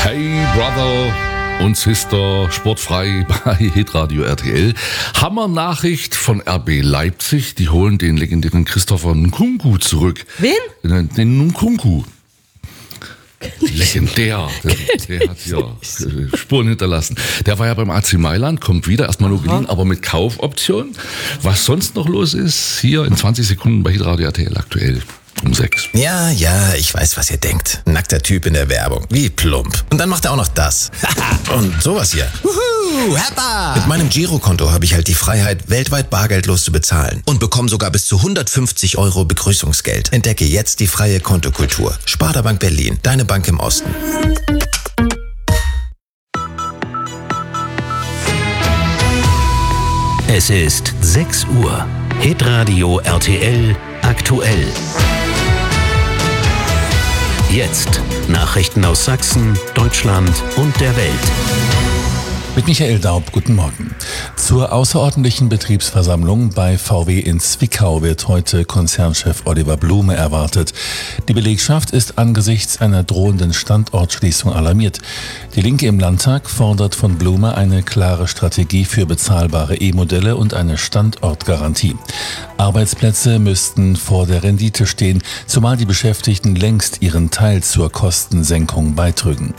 Hey Brother und Sister, sportfrei bei Hitradio RTL. Hammer-Nachricht von RB Leipzig. Die holen den legendären Christopher Nkunku zurück. Wen? Den Nkunku. Legendär. Der hat ja Spuren hinterlassen. Der war ja beim AC Mailand, kommt wieder, erstmal nur geliehen, aber mit Kaufoption. Was sonst noch los ist, hier in 20 Sekunden bei Hitradio RTL aktuell. Um 6. Ja, ich weiß, was ihr denkt. Nackter Typ in der Werbung. Wie plump. Und dann macht er auch noch das. Und sowas hier. Wuhu, Heppa! Mit meinem Girokonto habe ich halt die Freiheit, weltweit bargeldlos zu bezahlen. Und bekomme sogar bis zu 150 € Begrüßungsgeld. Entdecke jetzt die freie Kontokultur. Sparda Bank Berlin, deine Bank im Osten. Es ist 6 Uhr. Hitradio RTL aktuell. Jetzt Nachrichten aus Sachsen, Deutschland und der Welt. Mit Michael Daub, guten Morgen. Zur außerordentlichen Betriebsversammlung bei VW in Zwickau wird heute Konzernchef Oliver Blume erwartet. Die Belegschaft ist angesichts einer drohenden Standortschließung alarmiert. Die Linke im Landtag fordert von Blume eine klare Strategie für bezahlbare E-Modelle und eine Standortgarantie. Arbeitsplätze müssten vor der Rendite stehen, zumal die Beschäftigten längst ihren Teil zur Kostensenkung beitrügen.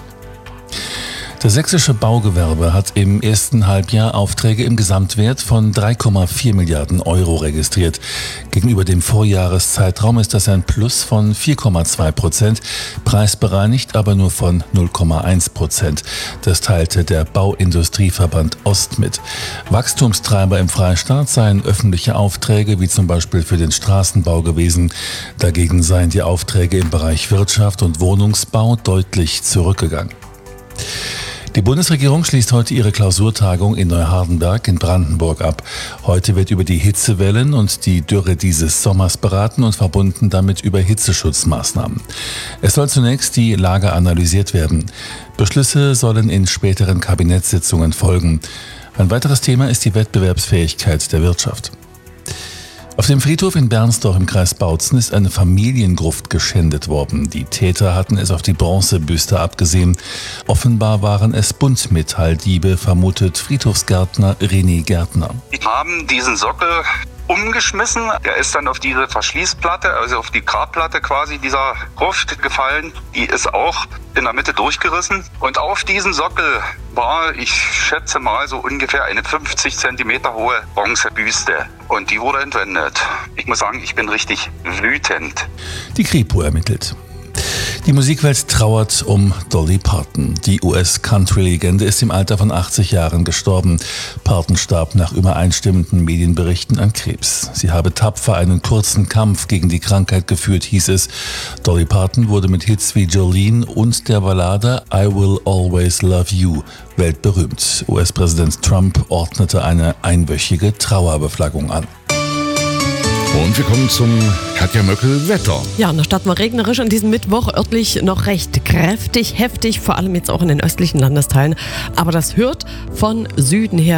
Das sächsische Baugewerbe hat im ersten Halbjahr Aufträge im Gesamtwert von 3,4 Milliarden € registriert. Gegenüber dem Vorjahreszeitraum ist das ein Plus von 4,2%, preisbereinigt aber nur von 0,1%. Das teilte der Bauindustrieverband Ost mit. Wachstumstreiber im Freistaat seien öffentliche Aufträge, wie zum Beispiel für den Straßenbau gewesen. Dagegen seien die Aufträge im Bereich Wirtschaft und Wohnungsbau deutlich zurückgegangen. Die Bundesregierung schließt heute ihre Klausurtagung in Neuhardenberg in Brandenburg ab. Heute wird über die Hitzewellen und die Dürre dieses Sommers beraten und verbunden damit über Hitzeschutzmaßnahmen. Es soll zunächst die Lage analysiert werden. Beschlüsse sollen in späteren Kabinettssitzungen folgen. Ein weiteres Thema ist die Wettbewerbsfähigkeit der Wirtschaft. Auf dem Friedhof in Bernsdorf im Kreis Bautzen ist eine Familiengruft geschändet worden. Die Täter hatten es auf die Bronzebüste abgesehen. Offenbar waren es Buntmetalldiebe, vermutet Friedhofsgärtner René Gärtner. Die haben diesen Sockel umgeschmissen. Der ist dann auf diese Verschließplatte, also auf die Grabplatte quasi dieser Gruft gefallen. Die ist auch in der Mitte durchgerissen. Und auf diesem Sockel war, ich schätze mal, so ungefähr eine 50 Zentimeter hohe Bronzebüste. Und die wurde entwendet. Ich muss sagen, ich bin richtig wütend. Die Kripo ermittelt. Die Musikwelt trauert um Dolly Parton. Die US-Country-Legende ist im Alter von 80 Jahren gestorben. Parton starb nach übereinstimmenden Medienberichten an Krebs. Sie habe tapfer einen kurzen Kampf gegen die Krankheit geführt, hieß es. Dolly Parton wurde mit Hits wie Jolene und der Ballade I Will Always Love You weltberühmt. US-Präsident Trump ordnete eine einwöchige Trauerbeflaggung an. Und wir kommen zum Katja Möckel-Wetter. Ja, und da starten wir regnerisch an diesem Mittwoch, örtlich noch recht kräftig, heftig, vor allem jetzt auch in den östlichen Landesteilen. Aber das hört von Süden her